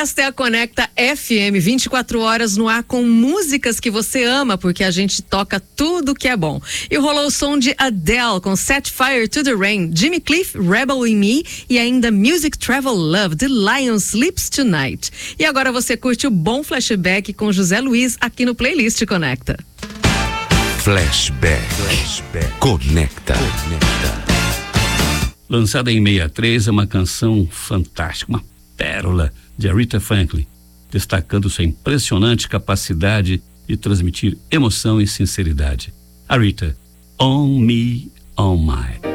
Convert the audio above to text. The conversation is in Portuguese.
Esta é a Conecta FM, 24 horas no ar com músicas que você ama, porque a gente toca tudo que é bom. E rolou o som de Adele com Set Fire to the Rain, Jimmy Cliff, Rebel in Me e ainda Music Travel Love, The Lion Sleeps Tonight. E agora você curte o bom flashback com José Luiz aqui no Playlist Conecta. Flashback. Conecta. Lançada em 63, é uma canção fantástica, uma pérola de Aretha Franklin, destacando sua impressionante capacidade de transmitir emoção e sinceridade. Aretha, On Me, On My.